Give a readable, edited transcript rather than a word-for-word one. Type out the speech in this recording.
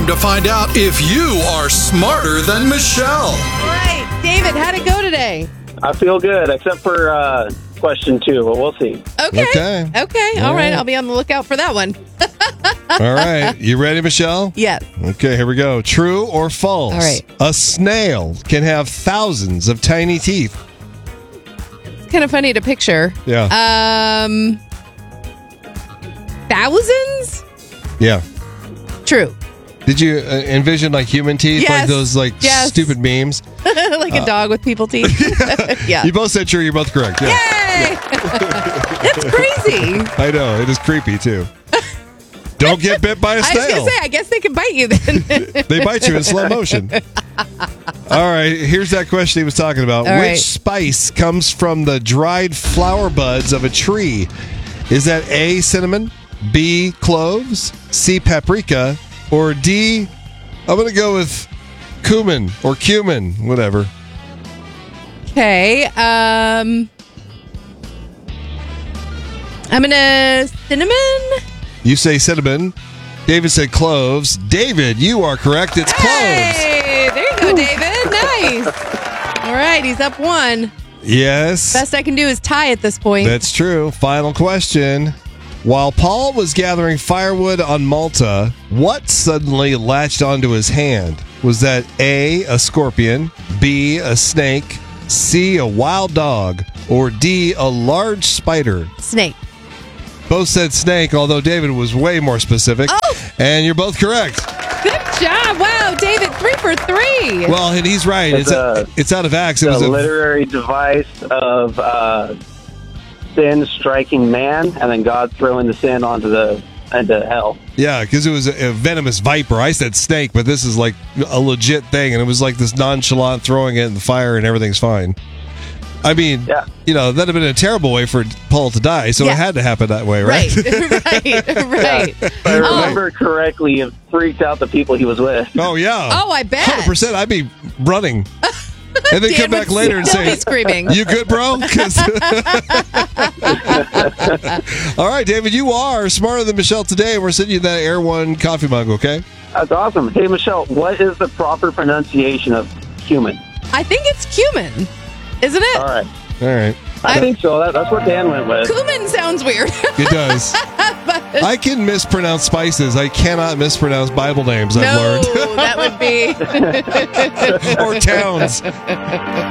time to find out if you are smarter than Michelle. All right, David, how'd it go today? I feel good, except for question 2, but we'll see. Okay. All right, I'll be on the lookout for that one. All right. You ready, Michelle? Yes. Okay, here we go. True or false? All right. A snail can have thousands of tiny teeth. It's kind of funny to picture. Yeah. Thousands? Yeah. True. Did you envision like human teeth? Yes. Like those Yes. stupid memes? Like a dog with people teeth. Yeah. You both said true. You're both correct. Yeah. Yay! That's crazy. I know. It is creepy, too. Don't get bit by a I was snail. going to say, I guess they can bite you then. They bite you in slow motion. All right, here's that question he was talking about. All Which right. spice comes from the dried flower buds of a tree? Is that A, cinnamon, B, cloves, C, paprika, or D, I'm going to go with cumin or cumin, whatever. Okay. I'm going to cinnamon. You say cinnamon. David said cloves. David, you are correct. It's cloves. Hey, there you go, David. Nice. All right, he's up 1. Yes. Best I can do is tie at this point. That's true. Final question. While Paul was gathering firewood on Malta, what suddenly latched onto his hand? Was that A, a scorpion, B, a snake, C, a wild dog, or D, a large spider? Snake. Both said snake, although David was way more specific. Oh! And you're both correct. Good job. Wow, David, 3 for 3. Well, and he's right. It's out of Acts. It was a literary device of sin striking man, and then God throwing the sin into hell. Yeah, because it was a venomous viper. I said snake, but this is like a legit thing, and it was like this nonchalant throwing it in the fire, and everything's fine. I mean, you know, that'd have been a terrible way for Paul to die, so it had to happen that way, right? Right. If I remember correctly, it freaked out the people he was with. Oh, yeah. Oh, I bet. 100%. I'd be running. And then Dan come back would later and still say, be screaming. You good, bro? 'Cause- All right, David, you are smarter than Michelle today. We're sending you that Air One coffee mug, okay? That's awesome. Hey, Michelle, what is the proper pronunciation of cumin? I think it's cumin, isn't it? All right. All right. I think so. That's what Dan went with. Cumin sounds weird. It does. I can mispronounce spices. I cannot mispronounce Bible names, I've learned. No, that would be. Or towns.